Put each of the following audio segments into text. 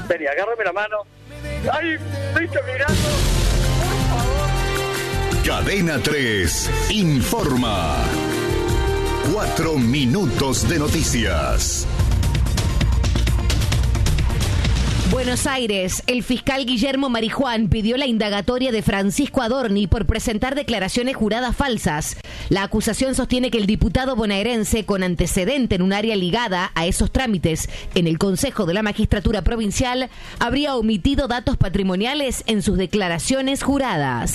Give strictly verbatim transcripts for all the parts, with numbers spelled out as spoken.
Vení, agárrame la mano. ¡Ay, me estoy mirando! Por favor. Cadena tres informa. Cuatro minutos de noticias. Buenos Aires, el fiscal Guillermo Marijuán pidió la indagatoria de Francisco Adorni por presentar declaraciones juradas falsas. La acusación sostiene que el diputado bonaerense, con antecedente en un área ligada a esos trámites en el Consejo de la Magistratura Provincial, habría omitido datos patrimoniales en sus declaraciones juradas.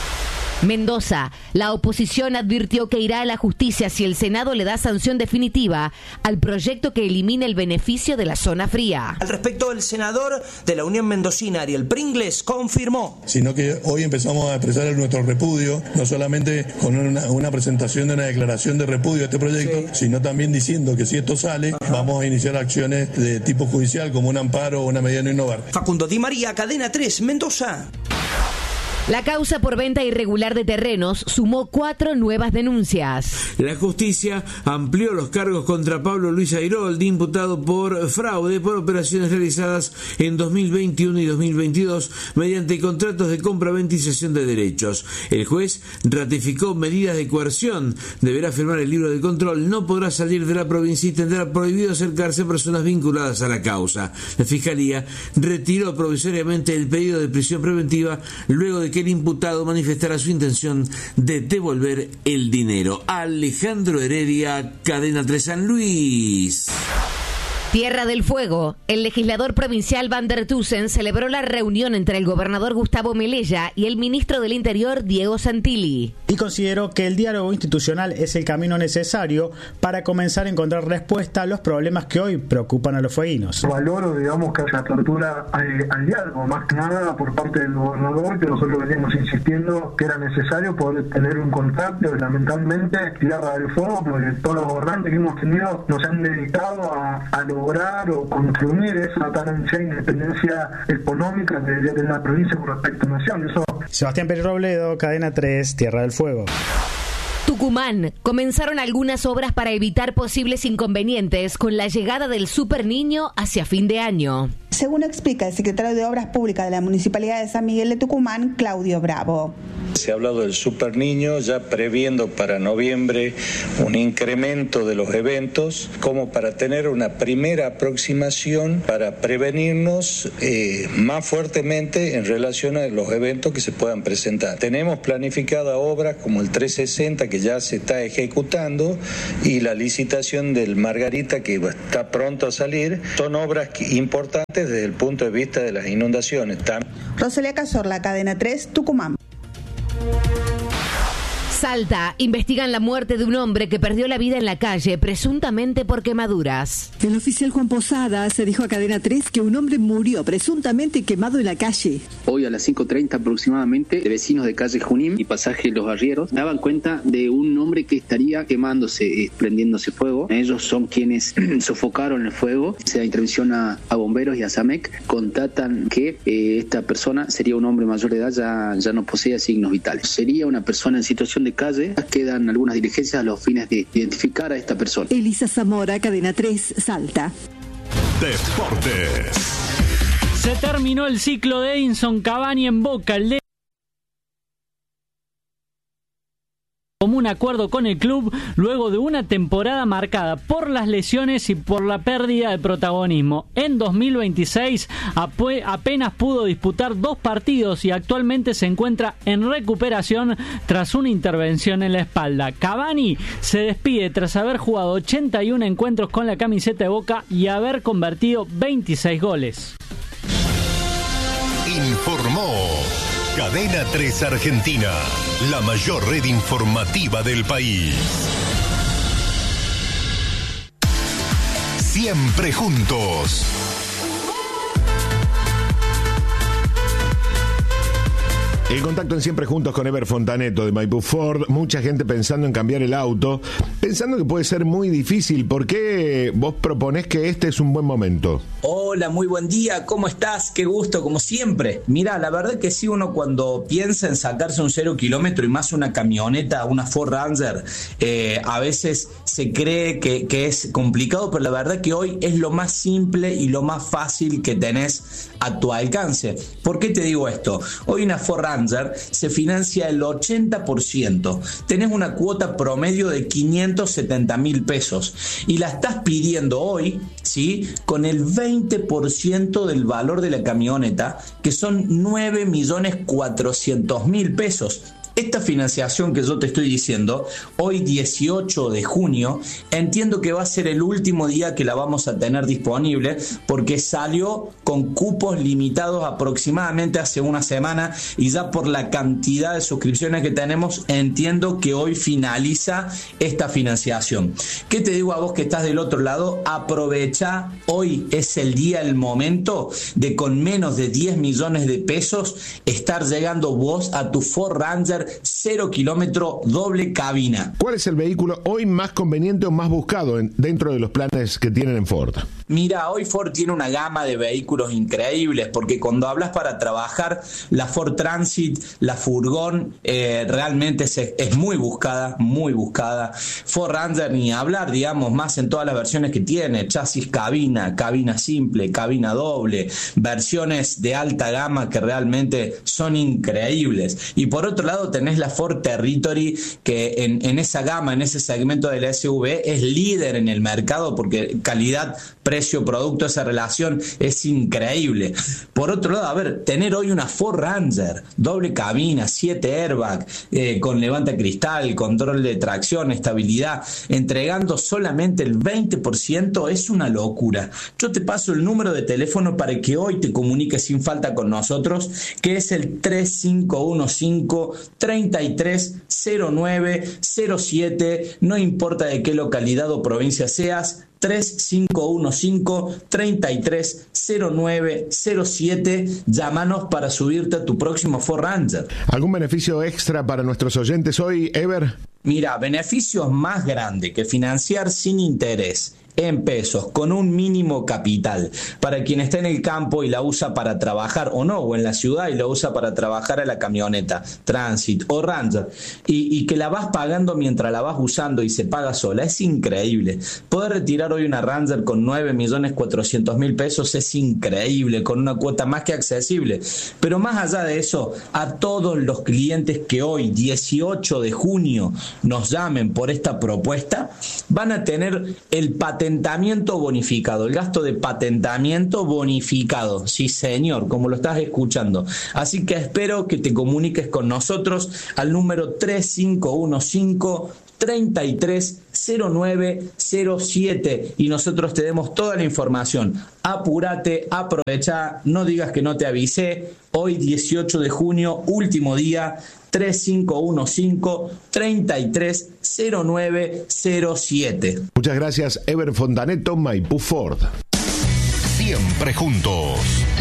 Mendoza, la oposición advirtió que irá a la justicia si el Senado le da sanción definitiva al proyecto que elimina el beneficio de la zona fría. Al respecto, el senador de la Unión Mendocina, Ariel Pringles, confirmó. Sino que hoy empezamos a expresar nuestro repudio, no solamente con una, una presentación de una declaración de repudio a este proyecto, sí. sino también diciendo que si esto sale, Ajá. vamos a iniciar acciones de tipo judicial como un amparo o una medida no innovar. Facundo Di María, Cadena tres, Mendoza. La causa por venta irregular de terrenos sumó cuatro nuevas denuncias. La justicia amplió los cargos contra Pablo Luis Airoldi, imputado por fraude por operaciones realizadas en dos mil veintiuno y dos mil veintidós mediante contratos de compra-venta y cesión de derechos. El juez ratificó medidas de coerción. Deberá firmar el libro de control, no podrá salir de la provincia y tendrá prohibido acercarse a personas vinculadas a la causa. La Fiscalía retiró provisoriamente el pedido de prisión preventiva luego de que el imputado manifestara su intención de devolver el dinero. Alejandro Heredia, Cadena tres San Luis. Tierra del Fuego. El legislador provincial Van der Tussen celebró la reunión entre el gobernador Gustavo Melella y el ministro del Interior Diego Santilli. Y consideró que el diálogo institucional es el camino necesario para comenzar a encontrar respuesta a los problemas que hoy preocupan a los fueguinos. Valoro, digamos, que haya apertura al, al diálogo, más que nada por parte del gobernador, que nosotros veníamos insistiendo que era necesario poder tener un contacto. Lamentablemente, Tierra del Fuego, porque todos los gobernantes que hemos tenido nos han dedicado a, a lograr o construir esa tan ansia independencia económica que debería tener la provincia con respecto a la nación. Eso... Sebastián Pérez Robledo, Cadena tres, Tierra del Fuego. Tucumán. Comenzaron algunas obras para evitar posibles inconvenientes con la llegada del Super Niño hacia fin de año. Según explica el secretario de Obras Públicas de la Municipalidad de San Miguel de Tucumán, Claudio Bravo. Se ha hablado del Super Niño, ya previendo para noviembre un incremento de los eventos, como para tener una primera aproximación para prevenirnos eh, más fuertemente en relación a los eventos que se puedan presentar. Tenemos planificada obras como el trescientos sesenta que ya se está ejecutando y la licitación del Margarita que está pronto a salir. Son obras importantes desde el punto de vista de las inundaciones. Rosalía Cazorla, Cadena tres, Tucumán. Salta, investigan la muerte de un hombre que perdió la vida en la calle, presuntamente por quemaduras. El oficial Juan Posada se dijo a Cadena tres que un hombre murió presuntamente quemado en la calle. Hoy a las cinco treinta aproximadamente, de vecinos de calle Junín y pasaje Los Arrieros daban cuenta de un hombre que estaría quemándose, prendiéndose fuego. Ellos son quienes sofocaron el fuego. Se da intervención a, a bomberos y a SAMEC. Contatan que eh, esta persona sería un hombre mayor de edad, ya, ya no posee signos vitales. Sería una persona en situación de calle. Quedan algunas diligencias a los fines de identificar a esta persona. Elisa Zamora, Cadena tres, Salta. Deportes. Se terminó el ciclo de Edinson Cavani en Boca. El de común acuerdo con el club luego de una temporada marcada por las lesiones y por la pérdida de protagonismo. En dos mil veintiséis apenas pudo disputar dos partidos y actualmente se encuentra en recuperación tras una intervención en la espalda. Cavani se despide tras haber jugado ochenta y uno encuentros con la camiseta de Boca y haber convertido veintiséis goles. Informó Cadena tres Argentina, la mayor red informativa del país. Siempre juntos. El contacto en Siempre Juntos con Ever Fontaneto de Maipú Ford. Mucha gente pensando en cambiar el auto, pensando que puede ser muy difícil. ¿Por qué vos proponés que este es un buen momento? Hola, muy buen día, ¿cómo estás? Qué gusto, como siempre. Mira, la verdad que sí, uno cuando piensa en sacarse un cero kilómetro y más una camioneta, una Ford Ranger, eh, a veces se cree que, que es complicado, pero la verdad que hoy es lo más simple y lo más fácil que tenés a tu alcance. ¿Por qué te digo esto? Hoy una Ford Ranger se financia el ochenta por ciento. Tenés una cuota promedio de quinientos setenta mil pesos y la estás pidiendo hoy, ¿sí?, con el veinte por ciento del valor de la camioneta, que son nueve millones cuatrocientos mil pesos. Esta financiación que yo te estoy diciendo, hoy dieciocho de junio, entiendo que va a ser el último día que la vamos a tener disponible, porque salió con cupos limitados aproximadamente hace una semana, y ya por la cantidad de suscripciones que tenemos, entiendo que hoy finaliza esta financiación. ¿Qué te digo a vos que estás del otro lado? Aprovecha, hoy es el día, el momento de, con menos de diez millones de pesos, estar llegando vos a tu Ford Ranger cero kilómetro doble cabina. ¿Cuál es el vehículo hoy más conveniente o más buscado en, dentro de los planes que tienen en Ford? Mira, hoy Ford tiene una gama de vehículos increíbles, porque cuando hablas para trabajar, la Ford Transit, la Furgón, eh, realmente es, es muy buscada, muy buscada. Ford Ranger ni hablar, digamos, más en todas las versiones que tiene: chasis cabina, cabina simple, cabina doble, versiones de alta gama que realmente son increíbles. Y por otro lado tenés la Ford Territory, que en, en esa gama, en ese segmento del S U V, es líder en el mercado, porque calidad, precio, producto, esa relación es increíble. Por otro lado, a ver, tener hoy una Ford Ranger, doble cabina, siete airbag, eh, con levanta cristal, control de tracción, estabilidad, entregando solamente el veinte por ciento, es una locura. Yo te paso el número de teléfono para que hoy te comuniques sin falta con nosotros, que es el tres cinco uno cinco, treinta y tres cero nueve cero siete, no importa de qué localidad o provincia seas, tres cinco uno cinco, treinta y tres cero nueve cero siete, llámanos para subirte a tu próximo Ford Ranger. ¿Algún beneficio extra para nuestros oyentes hoy, Ever? Mira, beneficios más grandes que financiar sin interés en pesos, con un mínimo capital, para quien está en el campo y la usa para trabajar, o no, o en la ciudad y la usa para trabajar a la camioneta, Transit o Ranger, y, y que la vas pagando mientras la vas usando y se paga sola. Es increíble. Poder retirar hoy una Ranger con nueve millones cuatrocientos mil pesos es increíble, con una cuota más que accesible. Pero más allá de eso, a todos los clientes que hoy, dieciocho de junio, nos llamen por esta propuesta, van a tener el patentamiento bonificado, el gasto de patentamiento bonificado, sí señor, como lo estás escuchando. Así que espero que te comuniques con nosotros al número tres cinco uno cinco, treinta y tres cero nueve cero siete y nosotros te demos toda la información. Apúrate, aprovecha, no digas que no te avisé. Hoy dieciocho de junio, último día, tres cinco uno cinco, treinta y tres cero nueve cero siete. Muchas gracias, Ever Fontaneto, Maipú Ford. Siempre juntos.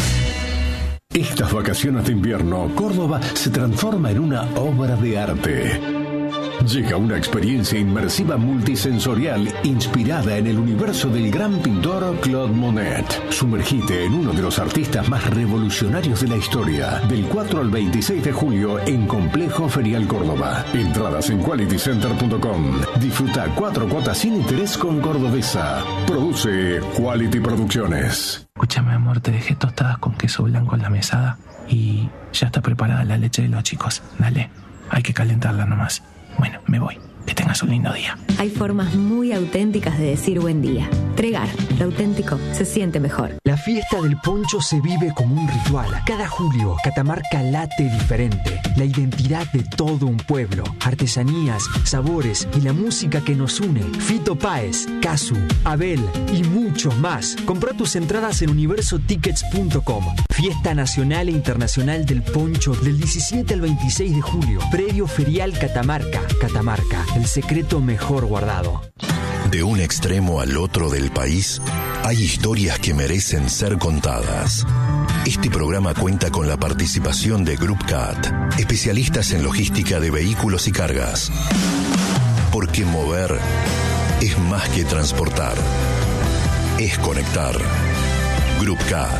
Estas vacaciones de invierno, Córdoba se transforma en una obra de arte. Llega una experiencia inmersiva multisensorial inspirada en el universo del gran pintor Claude Monet. Sumergite en uno de los artistas más revolucionarios de la historia. Del cuatro al veintiséis de julio en Complejo Ferial Córdoba. Entradas en quality center punto com. Disfruta cuatro cuotas sin interés con Cordobesa. Produce Quality Producciones. Escúchame, amor, te dejé tostadas con queso blanco en la mesada y ya está preparada la leche de los chicos. Dale, hay que calentarla nomás. Bueno, me voy. Que tengas un lindo día. Hay formas muy auténticas de decir buen día. Tregar, lo auténtico se siente mejor. La fiesta del poncho se vive como un ritual. Cada julio, Catamarca late diferente. La identidad de todo un pueblo. Artesanías, sabores y la música que nos une. Fito Páez, Casu, Abel y muchos más. Comprá tus entradas en universo tickets punto com. Fiesta Nacional e Internacional del Poncho del diecisiete al veintiséis de julio. Predio Ferial Catamarca. Catamarca. El secreto mejor guardado. De un extremo al otro del país, Hay historias que merecen ser contadas. Este programa cuenta con la participación de Group Cat, especialistas en logística de vehículos y cargas. Porque mover es más que transportar, es conectar. Group Cat.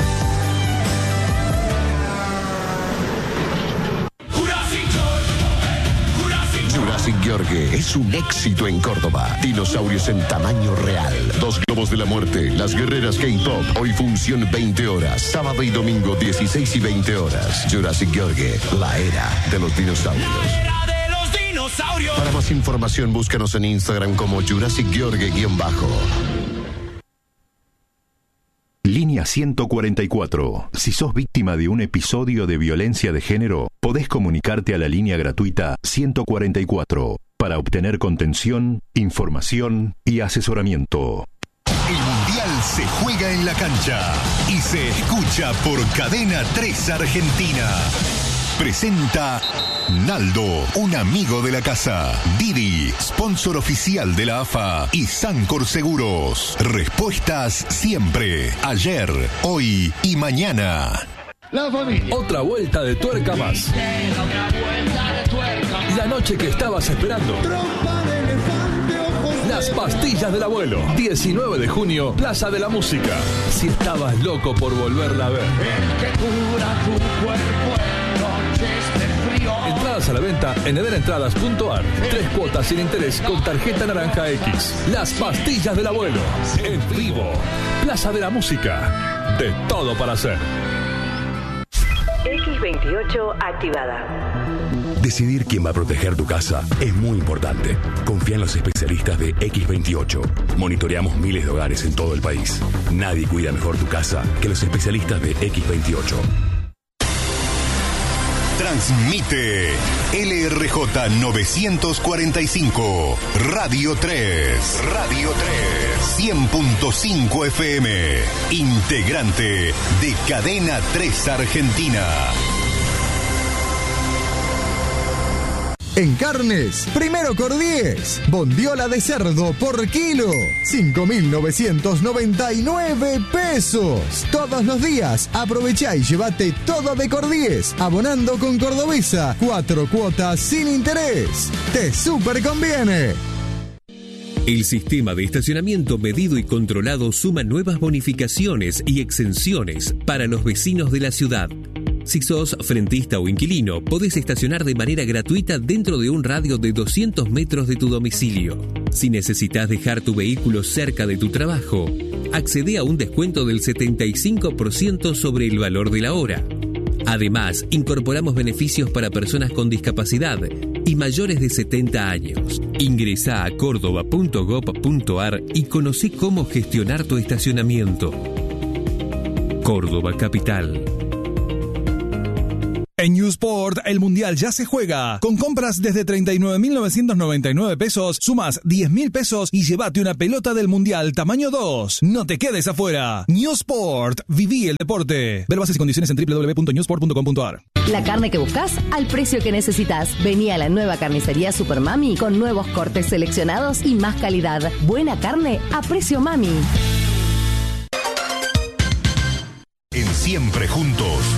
Jurassic Gheorghe es un éxito en Córdoba. Dinosaurios en tamaño real. Dos globos de la muerte. Las guerreras K-Pop. Hoy función veinte horas. Sábado y domingo dieciséis y veinte horas. Jurassic Gheorghe, la era de los dinosaurios. Para más información, búscanos en Instagram como Jurassic Gheorghe-bajo. Línea ciento cuarenta y cuatro. Si sos víctima de un episodio de violencia de género, podés comunicarte a la línea gratuita ciento cuarenta y cuatro para obtener contención, información y asesoramiento. El Mundial se juega en la cancha y se escucha por Cadena tres Argentina. Presenta Naldo, un amigo de la casa. Didi, sponsor oficial de la A F A. Y Sancor Seguros. Respuestas siempre. Ayer, hoy y mañana. La familia. Otra vuelta de tuerca más. La noche que estabas esperando. Las pastillas del abuelo. diecinueve de junio, Plaza de la Música. Si estabas loco por volverla a ver. Entradas a la venta en ederentradas punto ar. Tres cuotas sin interés con tarjeta naranja X. Las pastillas del abuelo. En vivo. Plaza de la Música. De todo para hacer. X veintiocho activada. Decidir quién va a proteger tu casa es muy importante. Confía en los especialistas de X veintiocho. Monitoreamos miles de hogares en todo el país. Nadie cuida mejor tu casa que los especialistas de X veintiocho. Transmite L R J novecientos cuarenta y cinco, Radio tres. Radio tres. cien punto cinco F M. Integrante de Cadena tres Argentina. En carnes, primero Cordies. Bondiola de cerdo por kilo. cinco mil novecientos noventa y nueve pesos. Todos los días. Aprovechá y llévate todo de Cordies. Abonando con Cordobesa. Cuatro cuotas sin interés. Te súper conviene. El sistema de estacionamiento medido y controlado suma nuevas bonificaciones y exenciones para los vecinos de la ciudad. Si sos frentista o inquilino, podés estacionar de manera gratuita dentro de un radio de doscientos metros de tu domicilio. Si necesitas dejar tu vehículo cerca de tu trabajo, accede a un descuento del setenta y cinco por ciento sobre el valor de la hora. Además, incorporamos beneficios para personas con discapacidad y mayores de setenta años. Ingresá a córdoba punto gob punto ar y conocé cómo gestionar tu estacionamiento. Córdoba Capital. En Newsport, el Mundial ya se juega. Con compras desde treinta y nueve mil novecientos noventa y nueve pesos, sumas diez mil pesos y llévate una pelota del Mundial tamaño dos. No te quedes afuera. Newsport, viví el deporte. Ver bases y condiciones en doble u doble u doble u punto newsport punto com punto ar. La carne que buscas al precio que necesitas. Vení a la nueva carnicería Super Mami con nuevos cortes seleccionados y más calidad. Buena carne a precio Mami. En Siempre Juntos,